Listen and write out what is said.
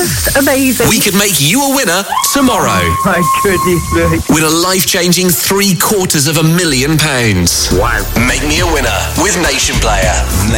just amazing. We could make you a winner tomorrow. My goodness me. Win a life-changing £750,000. Wow. Make me a winner with Nation Player.